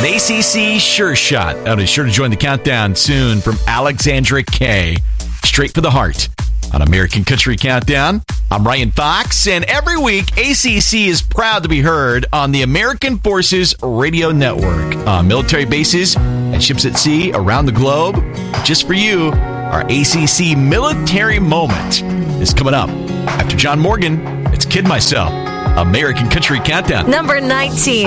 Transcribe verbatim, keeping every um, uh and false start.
An A C C sure shot. I'll be sure to join the countdown soon from Alexandra Kay. Straight for the heart. On American Country Countdown, I'm Ryan Fox, and every week, A C C is proud to be heard on the American Forces Radio Network. On military bases and ships at sea around the globe, just for you, our A C C Military Moment is coming up. After John Morgan, it's Kid Myself, American Country Countdown. Number nineteen.